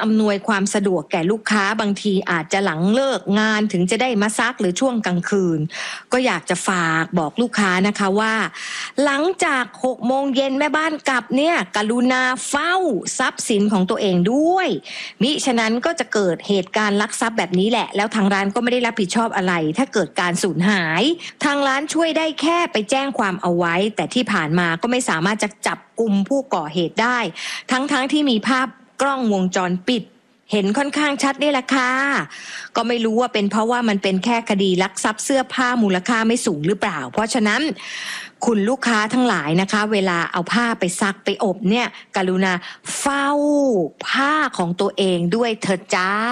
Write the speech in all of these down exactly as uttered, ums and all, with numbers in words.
อำนวยความสะดวกแก่ลูกค้าบางทีอาจจะหลังเลิกงานถึงจะได้มาซักหรือช่วงกลางคืนก็อยากจะฝากบอกลูกค้านะคะว่าหลังจากหกโมงเย็นแม่บ้านกลับเนี่ยกรุณาเฝ้าทรัพย์สินของตัวเองด้วยมิฉะนั้นก็จะเกิดเหตุการณ์ลักทรัพย์แบบนี้แหละแล้วทางร้านก็ไม่ได้รับผิดชอบอะไรถ้าเกิดการสูญหายทางร้านช่วยได้แค่ไปแจ้งความเอาไว้แต่ที่ผ่านมาก็ไม่สามารถจะจับกุมผู้ก่อเหตุได้ทั้งๆ ท, ที่มีภาพกล้องวงจรปิดเห็นค่อนข้างชัดนี่แหละค่ะก็ไม่รู้ว่าเป็นเพราะว่ามันเป็นแค่คดีลักทรัพย์เสื้อผ้ามูลค่าไม่สูงหรือเปล่าเพราะฉะนั้นคุณลูกค้าทั้งหลายนะคะเวลาเอาผ้าไปซักไปอบเนี่ยกรุณาเฝ้าผ้าของตัวเองด้วยเถิดจ้า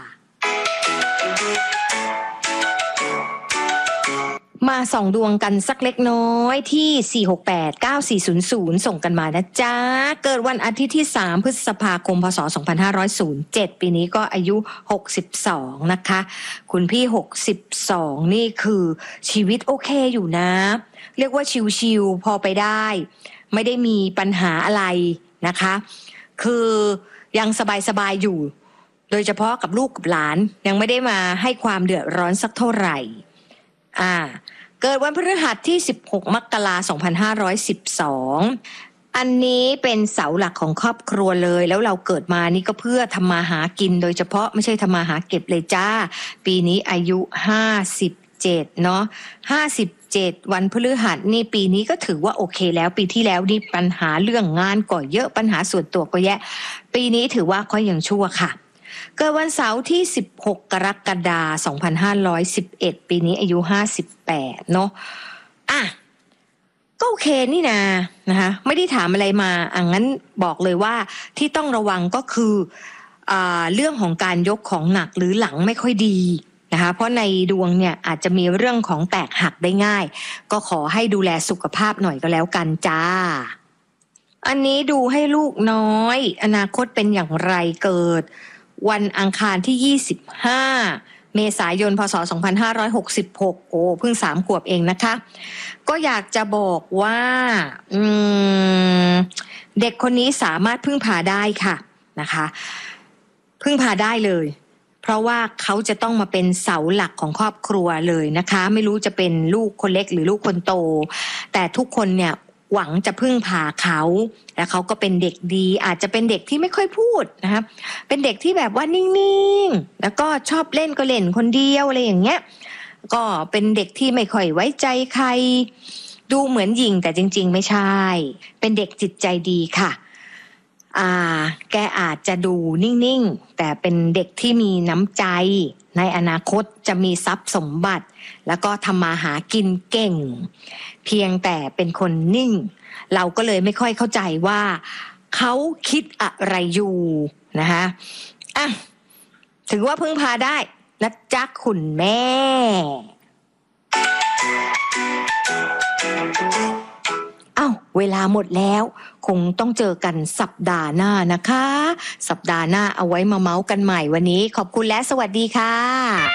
มาส่องดวงกันสักเล็กน้อยที่สี่ หก แปด เก้า สี่ ศูนย์ ศูนย์ส่งกันมานะจ๊ะเกิดวันอาทิตย์ที่สามพฤษภาคมพศสองพันห้าร้อยเจ็ดปีนี้ก็อายุหกสิบสองนะคะคุณพี่หกสิบสองนี่คือชีวิตโอเคอยู่นะเรียกว่าชิวๆพอไปได้ไม่ได้มีปัญหาอะไรนะคะคือยังสบายๆอยู่โดยเฉพาะกับลูกกับหลานยังไม่ได้มาให้ความเดือดร้อนสักเท่าไหร่อ่าเกิดวันพฤหัสที่สิบหกมกราคมสองพันห้าร้อยสิบสองอันนี้เป็นเสาหลักของครอบครัวเลยแล้วเราเกิดมานี่ก็เพื่อทำมาหากินโดยเฉพาะไม่ใช่ทำมาหาเก็บเลยจ้าปีนี้อายุห้าสิบเจ็ดเนาะห้าสิบเจ็ดวันพฤหัสนี่ปีนี้ก็ถือว่าโอเคแล้วปีที่แล้วนี่ปัญหาเรื่องงานก็เยอะปัญหาส่วนตัวก็แยะปีนี้ถือว่าก็ยังชั่วค่ะเกิดวันเสาร์ที่สิบหกกรกฎาคมสองพันห้าร้อยสิบเอ็ดปีนี้อายุห้าสิบแปดเนาะอ่ะก็โอเคนี่นะนะคะไม่ได้ถามอะไรมาอ่ะงั้นบอกเลยว่าที่ต้องระวังก็คืออ่าเรื่องของการยกของหนักหรือหลังไม่ค่อยดีนะคะเพราะในดวงเนี่ยอาจจะมีเรื่องของแตกหักได้ง่ายก็ขอให้ดูแลสุขภาพหน่อยก็แล้วกันจ้าอันนี้ดูให้ลูกน้อยอนาคตเป็นอย่างไรเกิดวันอังคารที่ยี่สิบห้าเมษายนพศสองพันห้าร้อยหกสิบหกโอ้เพิ่งสามขวบเองนะคะก็อยากจะบอกว่าอืมเด็กคนนี้สามารถพึ่งพาได้ค่ะนะคะพึ่งพาได้เลยเพราะว่าเขาจะต้องมาเป็นเสาหลักของครอบครัวเลยนะคะไม่รู้จะเป็นลูกคนเล็กหรือลูกคนโตแต่ทุกคนเนี่ยหวังจะพึ่งพาเขาและเขาก็เป็นเด็กดีอาจจะเป็นเด็กที่ไม่ค่อยพูดนะคะเป็นเด็กที่แบบว่านิ่งๆแล้วก็ชอบเล่นก็เล่นคนเดียวอะไรอย่างเงี้ยก็เป็นเด็กที่ไม่ค่อยไว้ใจใครดูเหมือนหยิ่งแต่จริงๆไม่ใช่เป็นเด็กจิตใจดีค่ะอ่าแกอาจจะดูนิ่งๆแต่เป็นเด็กที่มีน้ำใจในอนาคตจะมีทรัพย์สมบัติแล้วก็ทำมาหากินเก่งเพียงแต่เป็นคนนิ่งเราก็เลยไม่ค่อยเข้าใจว่าเขาคิดอะไรอยู่นะคะอ่ะถือว่าพึ่งพาได้นะจ๊ะคุณแม่เอ้าเวลาหมดแล้วคงต้องเจอกันสัปดาห์หน้านะคะสัปดาห์หน้าเอาไว้มาเมาส์กันใหม่วันนี้ขอบคุณและสวัสดีค่ะ